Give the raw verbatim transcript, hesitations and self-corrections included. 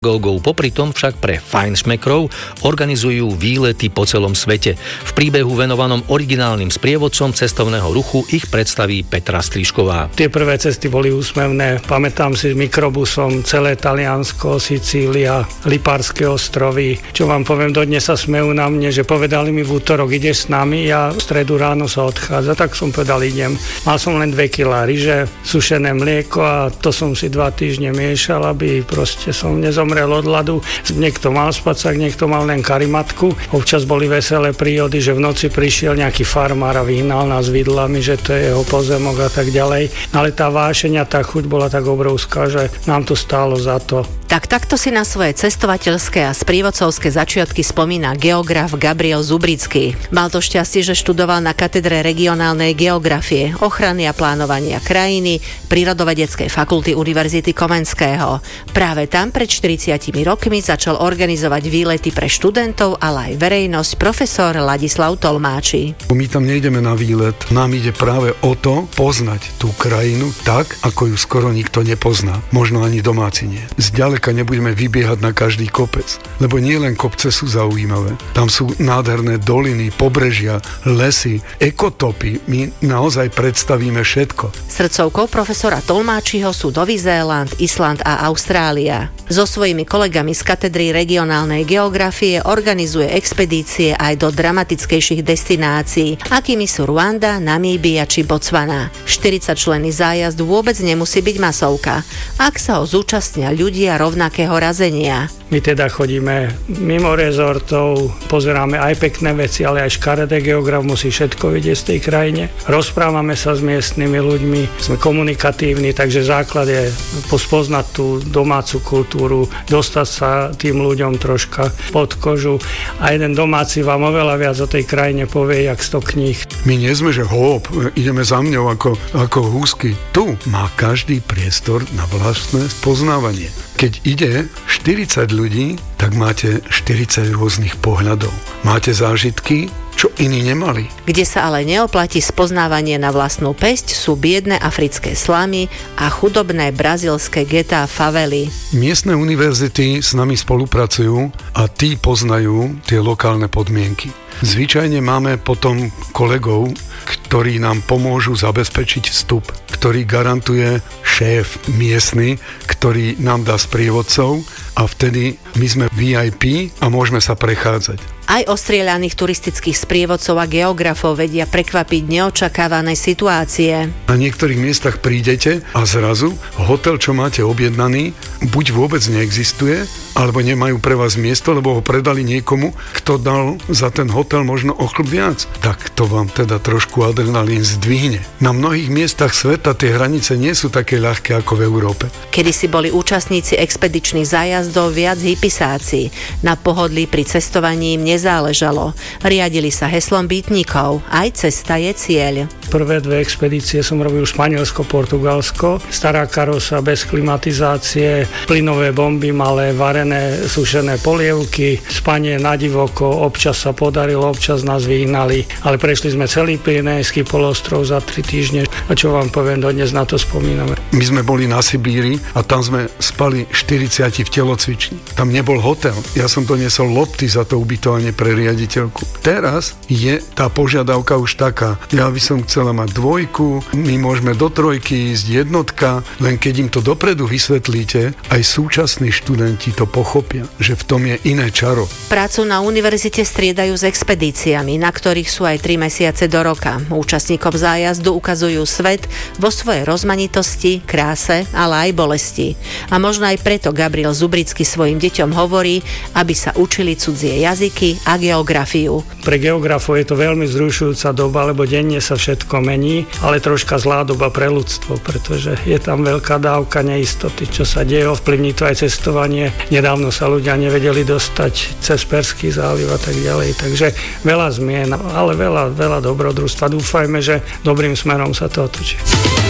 Gogov. Popri tom však pre fajnšmekrov organizujú výlety po celom svete. V príbehu venovanom originálnym sprievodcom cestovného ruchu ich predstaví Petra Strižková. Tie prvé cesty boli úsmevné. Pamätám si s mikrobusom celé Taliansko, Sicília, Lipárske ostrovy. Čo vám poviem, dodnes sa smejú na mne, že povedali mi v útorok, ideš s nami, ja v stredu ráno sa odchádza, tak som povedal, idem. Mal som len dve kilá ryže, sušené mlieko a to som si dva týždne miešal, aby proste som nezomrel od ľadu. Niekto mal spacák, niekto mal len karimatku. Občas boli veselé príhody, že v noci prišiel nejaký farmár a vyhnal nás vidlami, že to je jeho pozemok a tak ďalej. Ale tá vášeň a tá chuť bola tak obrovská, že nám to stálo za to. Tak takto si na svoje cestovateľské a sprievodcovské začiatky spomína geograf Gabriel Zubrický. Mal to šťastie, že študoval na katedre regionálnej geografie, ochrany a plánovania krajiny Prírodovedeckej fakulty Univerzity Komenského. Práve tam pred štyridsiatimi rokmi začal organizovať výlety pre študentov, ale aj verejnosť profesor Ladislav Tolmáči. My tam nejdeme na výlet, nám ide práve o to poznať tú krajinu tak, ako ju skoro nikto nepozná. Možno ani domáci nie. Zďaleka nebudeme vybiehať na každý kopec, lebo nie len kopce sú zaujímavé. Tam sú nádherné doliny, pobrežia, lesy, ekotopy. My naozaj predstavíme všetko. Srdcovkou profesora Tolmáčiho sú Nový Zéland, Island a Austrália. So svojimi kolegami z katedry regionálnej geografie organizuje expedície aj do dramatickejších destinácií, akými sú Ruanda, Namíbia či Botswana. štyridsaťčlenný zájazd vôbec nemusí byť masovka, ak sa ho zúčastnia ľudia rovnakého razenia. My teda chodíme mimo rezortov, pozeráme aj pekné veci, ale aj škaredé. Geograf musí všetko vidieť z tej krajine. Rozprávame sa s miestnymi ľuďmi, sme komunikatívni, takže základ je pospoznať tú domácu kultúru, dostať sa tým ľuďom troška pod kožu a jeden domáci vám oveľa viac o tej krajine povie, jak sto kníh. My nie sme, že hop, ideme za mňou ako, ako húsky. Tu má každý priestor na vlastné poznávanie. Keď ide štyridsať ľudí, tak máte štyridsať rôznych pohľadov. Máte zážitky, čo iní nemali. Kde sa ale neoplatí spoznávanie na vlastnú päsť, sú biedne africké slamy a chudobné brazílske getá favely. Miestne univerzity s nami spolupracujú a tí poznajú tie lokálne podmienky. Zvyčajne máme potom kolegov, ktorí nám pomôžu zabezpečiť vstup, ktorý garantuje šéf miestny, ktorý nám dá sprievodcov a vtedy my sme vé í pé a môžeme sa prechádzať. Aj ostrieľaných turistických sprievodcov a geografov vedia prekvapiť neočakávané situácie. Na niektorých miestach prídete a zrazu hotel, čo máte objednaný, buď vôbec neexistuje, alebo nemajú pre vás miesto, lebo ho predali niekomu, kto dal za ten hotel možno o chlb viac. Tak to vám teda trošku adrenalín zdvihne. Na mnohých miestach sveta tie hranice nie sú také ľahké ako v Európe. Kedysi boli účastníci expedičných zájazdov viac hypisáci. Na pohodlí pri cestovaní im nezáležalo. Riadili sa heslom býtnikov. Aj cesta je cieľ. Prvé dve expedície som robil Španielsko, Portugalsko. Stará karosa bez klimatizácie, plynové bomby, malé varené, sušené polievky, spanie na divoko, občas sa podarilo, občas nás vyhnali, ale prešli sme celý Pyrenejský polostrov za tri týždne a čo vám poviem, dodnes na to spomíname. My sme boli na Sibíri a tam sme spali štyridsať v telocvični. Tam nebol hotel. Ja som doniesol lopty za to ubytovanie pre riaditeľku. Teraz je tá požiadavka už taká. Ja by som chcela mať dvojku, my môžeme do trojky ísť jednotka, len keď im to dopredu vysvetlíte, aj súčasní študenti to pochopia, že v tom je iné čaro. Prácu na univerzite striedajú s expedíciami, na ktorých sú aj tri mesiace do roka. Účastníkom zájazdu ukazujú svet vo svojej rozmanitosti, kráse, ale aj bolesti. A možno aj preto Gabriel Zubrický svojim deťom hovorí, aby sa učili cudzie jazyky a geografiu. Pre geografov je to veľmi vzrušujúca doba, lebo denne sa všetko mení, ale troška zlá doba pre ľudstvo, pretože je tam veľká dávka neistoty, čo sa deje, ovplyvní to aj cestovanie. Nedávno sa ľudia nevedeli dostať cez Perský záliv a tak ďalej, takže veľa zmien, ale veľa, veľa dobrodružstva. Dúfajme, že dobrým smerom sa to otočí.